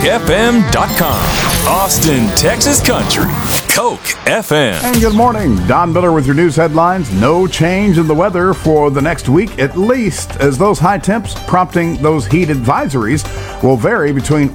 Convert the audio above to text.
CokeFM.com. Austin, Texas Country. Coke FM. And good morning. Don Miller with your news headlines. No change in the weather for the next week, at least, as those high temps prompting those heat advisories will vary between